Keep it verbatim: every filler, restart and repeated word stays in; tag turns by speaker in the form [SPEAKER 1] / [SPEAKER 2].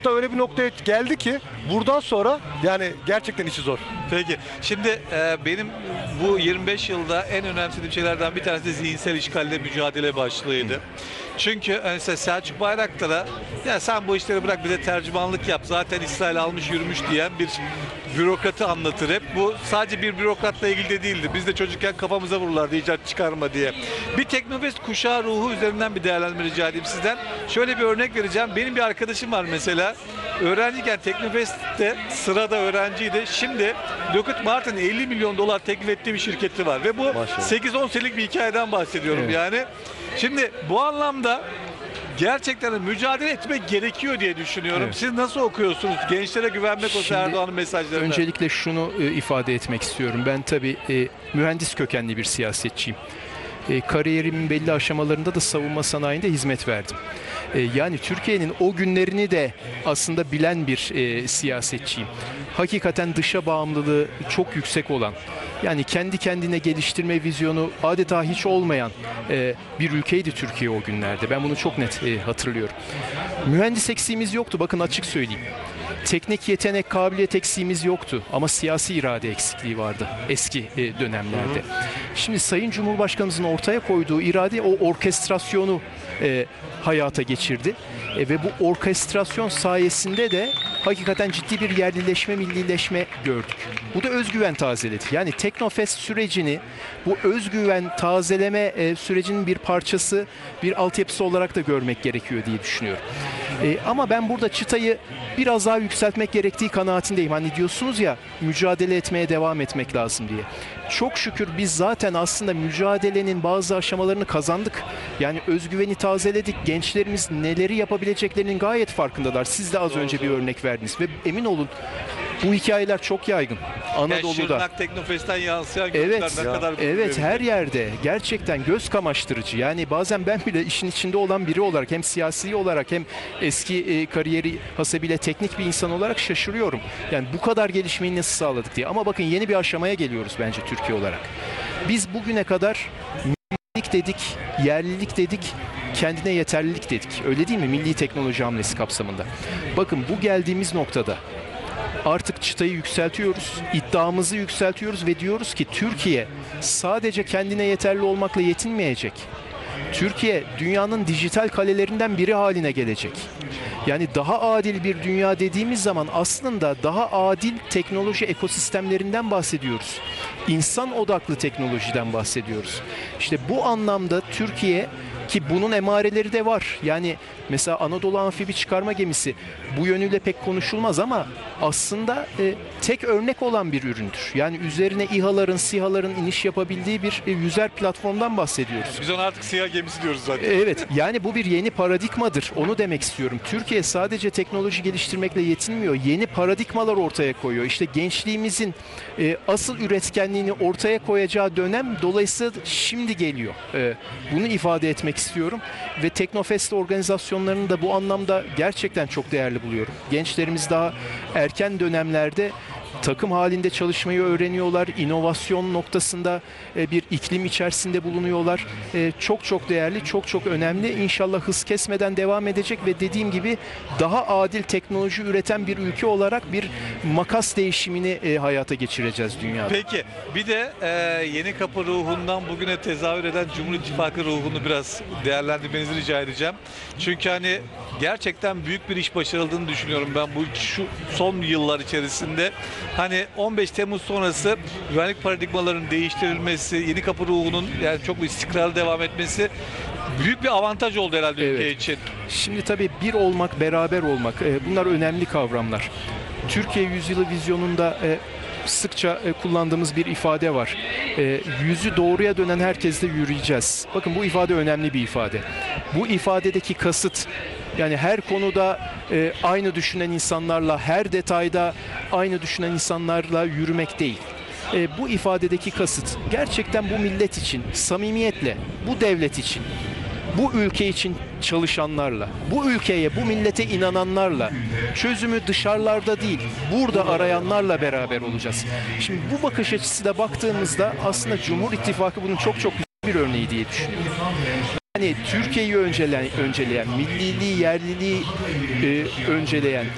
[SPEAKER 1] da öyle bir noktaya geldi ki buradan sonra yani gerçekten işi zor.
[SPEAKER 2] Peki. Şimdi e, benim bu yirmi beş yılda en önemsediğim şeylerden bir tanesi de zihinsel işgalle mücadele başlığıydı. Çünkü e, mesela Selçuk Bayraktar'a ya sen bu işleri bırak bize tercümanlık yap zaten İsrail almış yürümüş diyen bir bürokratı anlatır hep. Bu sadece bir bürokratla ilgili de değildi. Biz de çocukken kafamıza vururlardı icat çıkarma diye. Bir Teknofest kuşağı ruhu üzerinden bir değerlendirme rica edeyim sizden. Şöyle bir örnek vereceğim. Benim bir arkadaşım var mesela. Öğrenciyken Teknofest'te sırada öğrenciydi. Şimdi Lockheed Martin elli milyon dolar teklif ettiği bir şirketi var. Ve bu
[SPEAKER 1] Maşallah.
[SPEAKER 2] sekiz on senelik bir hikayeden bahsediyorum
[SPEAKER 1] Evet.
[SPEAKER 2] yani. Şimdi bu anlamda gerçekten mücadele etmek gerekiyor diye düşünüyorum.
[SPEAKER 1] Evet.
[SPEAKER 2] Siz nasıl okuyorsunuz? Gençlere güvenmek olsa
[SPEAKER 3] Şimdi
[SPEAKER 2] Erdoğan'ın mesajlarına.
[SPEAKER 3] Öncelikle şunu e, ifade etmek istiyorum. Ben tabii e, mühendis kökenli bir siyasetçiyim. E, kariyerimin belli aşamalarında da savunma sanayinde hizmet verdim. E, yani Türkiye'nin o günlerini de aslında bilen bir e, siyasetçiyim. Hakikaten dışa bağımlılığı çok yüksek olan, yani kendi kendine geliştirme vizyonu adeta hiç olmayan e, bir ülkeydi Türkiye o günlerde. Ben bunu çok net e, hatırlıyorum. Mühendis eksiğimiz yoktu, bakın açık söyleyeyim. Teknik yetenek, kabiliyet eksiğimiz yoktu ama siyasi irade eksikliği vardı eski e, dönemlerde. Şimdi Sayın Cumhurbaşkanımızın ortaya koyduğu irade o orkestrasyonu e, hayata geçirdi. E, ve bu orkestrasyon sayesinde de hakikaten ciddi bir yerlileşme, millileşme gördük. Bu da özgüven tazeledi. Yani Teknofest sürecini, bu özgüven tazeleme e, sürecinin bir parçası, bir altyapısı olarak da görmek gerekiyor diye düşünüyorum. E, ama ben burada çıtayı biraz daha yükseltmek gerektiği kanaatindeyim. Hani diyorsunuz ya, mücadele etmeye devam etmek lazım diye. Çok şükür biz zaten aslında mücadelenin bazı aşamalarını kazandık. Yani özgüveni tazeledik. Gençlerimiz neleri yapabileceklerinin gayet farkındalar. Siz de az önce bir örnek verdiniz ve emin olun bu hikayeler çok yaygın.
[SPEAKER 2] Yani
[SPEAKER 3] Anadolu'da.
[SPEAKER 2] Şırnak Teknofest'ten yansıyan görüntüler
[SPEAKER 3] Evet,
[SPEAKER 2] ne kadar gurur
[SPEAKER 3] evet
[SPEAKER 2] verici.
[SPEAKER 3] her yerde gerçekten göz kamaştırıcı. Yani bazen ben bile işin içinde olan biri olarak, hem siyasi olarak hem eski e, kariyeri hasebiyle teknik bir insan olarak şaşırıyorum. Yani bu kadar gelişmeyi nasıl sağladık diye. Ama bakın yeni bir aşamaya geliyoruz bence Türkiye olarak. Biz bugüne kadar millilik dedik, yerlilik dedik, kendine yeterlilik dedik. Öyle değil mi? Milli teknoloji hamlesi kapsamında. Bakın bu geldiğimiz noktada artık çıtayı yükseltiyoruz, iddiamızı yükseltiyoruz ve diyoruz ki Türkiye sadece kendine yeterli olmakla yetinmeyecek. Türkiye dünyanın dijital kalelerinden biri haline gelecek. Yani daha adil bir dünya dediğimiz zaman aslında daha adil teknoloji ekosistemlerinden bahsediyoruz. İnsan odaklı teknolojiden bahsediyoruz. İşte bu anlamda Türkiye, ki bunun emareleri de var. Yani mesela Anadolu Amfibi Çıkarma Gemisi bu yönüyle pek konuşulmaz ama aslında e, tek örnek olan bir üründür. Yani üzerine İHA'ların, SİHA'ların iniş yapabildiği bir e, yüzer platformdan bahsediyoruz.
[SPEAKER 2] Biz ona artık siyah gemisi diyoruz zaten.
[SPEAKER 3] Evet, yani bu bir yeni paradigmadır. Onu demek istiyorum. Türkiye sadece teknoloji geliştirmekle yetinmiyor. Yeni paradigmalar ortaya koyuyor. İşte gençliğimizin e, asıl üretkenliğini ortaya koyacağı dönem dolayısıyla şimdi geliyor. E, bunu ifade etmek istiyorum ve Teknofest organizasyonlarını da bu anlamda gerçekten çok değerli buluyorum. Gençlerimiz daha erken dönemlerde takım halinde çalışmayı öğreniyorlar. İnovasyon noktasında e, bir iklim içerisinde bulunuyorlar. E, çok çok değerli, çok çok önemli. İnşallah hız kesmeden devam edecek ve dediğim gibi daha adil teknoloji üreten bir ülke olarak bir makas değişimini e, hayata geçireceğiz dünyada.
[SPEAKER 2] Peki bir de e, yeni kapı ruhundan bugüne tezahür eden Cumhur İttifakı ruhunu biraz değerlendirmenizi rica edeceğim. Çünkü hani gerçekten büyük bir iş başarıldığını düşünüyorum ben bu şu son yıllar içerisinde. Hani on beş Temmuz sonrası güvenlik paradigmalarının değiştirilmesi, yeni kapı ruhunun yani çok istikrarlı devam etmesi büyük bir avantaj oldu herhalde
[SPEAKER 3] Evet.
[SPEAKER 2] ülke için.
[SPEAKER 3] Şimdi tabii bir olmak, beraber olmak e, bunlar önemli kavramlar. Türkiye Yüzyılı vizyonunda e, sıkça e, kullandığımız bir ifade var. E, yüzü doğruya dönen herkesle yürüyeceğiz. Bakın bu ifade önemli bir ifade. Bu ifadedeki kasıt, yani her konuda e, aynı düşünen insanlarla, her detayda aynı düşünen insanlarla yürümek değil. E, bu ifadedeki kasıt gerçekten bu millet için, samimiyetle, bu devlet için, bu ülke için çalışanlarla, bu ülkeye, bu millete inananlarla, çözümü dışarılarda değil, burada arayanlarla beraber olacağız. Şimdi bu bakış açısıyla baktığımızda aslında Cumhur İttifakı bunun çok çok güzel bir örneği diye düşünüyorum. Yani Türkiye'yi önceleyen, önceleyen milliliği, yerliliği e, önceleyen,